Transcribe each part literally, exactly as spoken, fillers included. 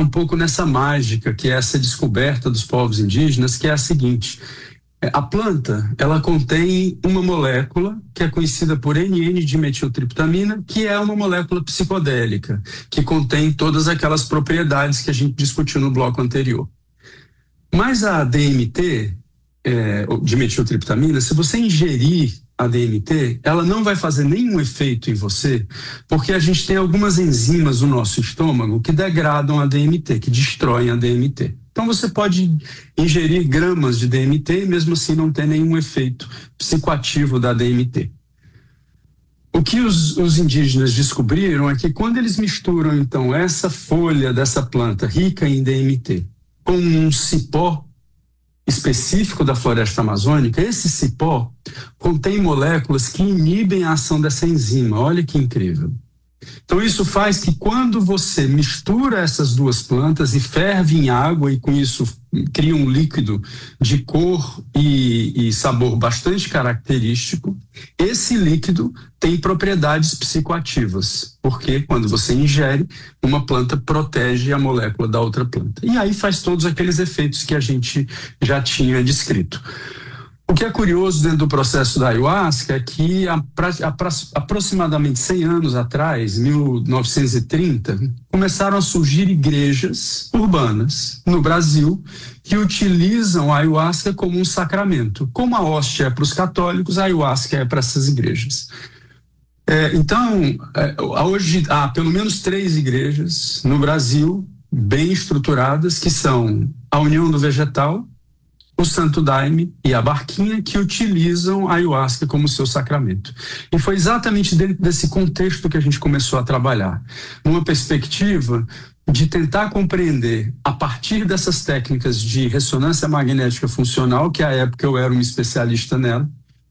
um pouco nessa mágica, que é essa descoberta dos povos indígenas, que é a seguinte: a planta, ela contém uma molécula que é conhecida por N N-dimetiltriptamina, que é uma molécula psicodélica, que contém todas aquelas propriedades que a gente discutiu no bloco anterior. Mas a D M T, é, dimetiltriptamina, se você ingerir a D M T, ela não vai fazer nenhum efeito em você, porque a gente tem algumas enzimas no nosso estômago que degradam a D M T, que destroem a D M T. Então você pode ingerir gramas de D M T e mesmo assim não ter nenhum efeito psicoativo da D M T. O que os, os indígenas descobriram é que quando eles misturam então essa folha dessa planta rica em D M T com um cipó específico da floresta amazônica, esse cipó contém moléculas que inibem a ação dessa enzima. Olha que incrível. Então isso faz que quando você mistura essas duas plantas e ferve em água e com isso cria um líquido de cor e, e sabor bastante característico, esse líquido tem propriedades psicoativas, porque quando você ingere, uma planta protege a molécula da outra planta. E aí faz todos aqueles efeitos que a gente já tinha descrito. O que é curioso dentro do processo da ayahuasca é que há aproximadamente cem anos atrás, mil novecentos e trinta, começaram a surgir igrejas urbanas no Brasil que utilizam a ayahuasca como um sacramento. Como a hóstia é para os católicos, a ayahuasca é para essas igrejas. É, então, é, hoje há pelo menos três igrejas no Brasil bem estruturadas, que são a União do Vegetal, o Santo Daime e a Barquinha, que utilizam a ayahuasca como seu sacramento. E foi exatamente dentro desse contexto que a gente começou a trabalhar, numa perspectiva de tentar compreender, a partir dessas técnicas de ressonância magnética funcional, que à época eu era um especialista nela,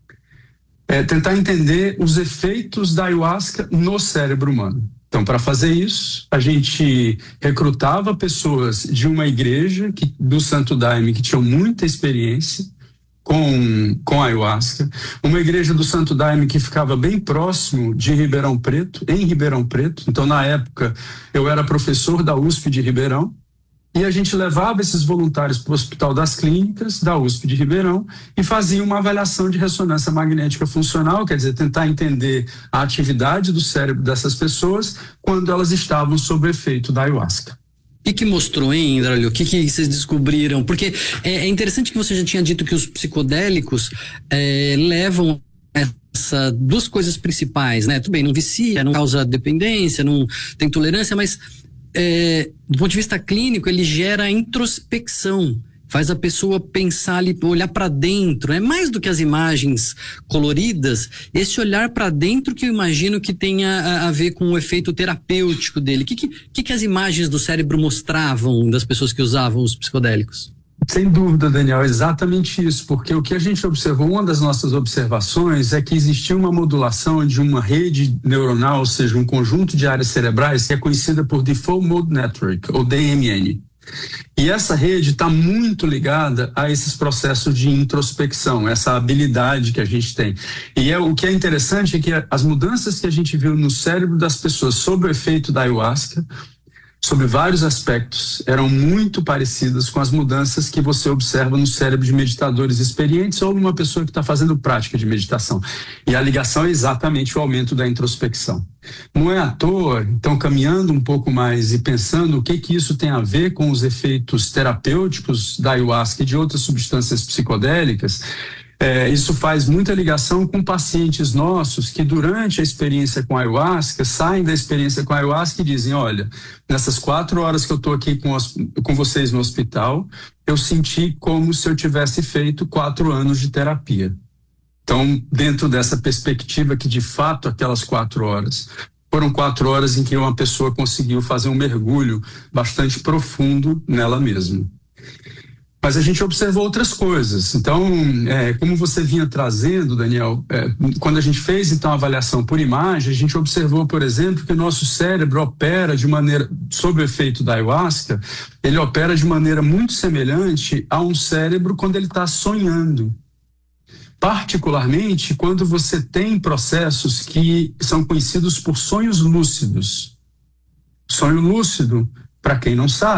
é, tentar entender os efeitos da ayahuasca no cérebro humano. Então, para fazer isso, a gente recrutava pessoas de uma igreja que, do Santo Daime, que tinham muita experiência com, com a ayahuasca, uma igreja do Santo Daime que ficava bem próximo de Ribeirão Preto, em Ribeirão Preto. Então, na época, eu era professor da U S P de Ribeirão, e a gente levava esses voluntários para o Hospital das Clínicas, da U S P de Ribeirão, e fazia uma avaliação de ressonância magnética funcional, quer dizer, tentar entender a atividade do cérebro dessas pessoas quando elas estavam sob o efeito da ayahuasca. O que, que mostrou, hein, Indralio? O que, que vocês descobriram? Porque é, é interessante que você já tinha dito que os psicodélicos é, levam essa duas coisas principais, né? Tudo bem, não vicia, não causa dependência, não tem tolerância, mas É, do ponto de vista clínico, ele gera introspecção, faz a pessoa pensar ali, olhar para dentro, é mais do que as imagens coloridas, esse olhar para dentro que eu imagino que tenha a, a ver com o efeito terapêutico dele. O que, que, que as imagens do cérebro mostravam das pessoas que usavam os psicodélicos? Sem dúvida, Daniel, é exatamente isso, porque o que a gente observou, uma das nossas observações é que existia uma modulação de uma rede neuronal, ou seja, um conjunto de áreas cerebrais que é conhecida por Default Mode Network, ou D M N. E essa rede está muito ligada a esses processos de introspecção, essa habilidade que a gente tem. E é, o que é interessante é que as mudanças que a gente viu no cérebro das pessoas sob o efeito da ayahuasca, sobre vários aspectos, eram muito parecidas com as mudanças que você observa no cérebro de meditadores experientes ou numa pessoa que está fazendo prática de meditação. E a ligação é exatamente o aumento da introspecção. Não é à toa, então, caminhando um pouco mais e pensando o que, que isso tem a ver com os efeitos terapêuticos da ayahuasca e de outras substâncias psicodélicas. É, isso faz muita ligação com pacientes nossos que durante a experiência com a ayahuasca, saem da experiência com a ayahuasca e dizem, olha, nessas quatro horas que eu estou aqui com, as, com vocês no hospital, eu senti como se eu tivesse feito quatro anos de terapia. Então, dentro dessa perspectiva que de fato aquelas quatro horas foram quatro horas em que uma pessoa conseguiu fazer um mergulho bastante profundo nela mesma. Mas a gente observou outras coisas. Então, é, como você vinha trazendo, Daniel, é, quando a gente fez então a avaliação por imagem, a gente observou, por exemplo, que o nosso cérebro opera de maneira, sob o efeito da ayahuasca, ele opera de maneira muito semelhante a um cérebro quando ele está sonhando. Particularmente quando você tem processos que são conhecidos por sonhos lúcidos. Sonho lúcido, para quem não sabe,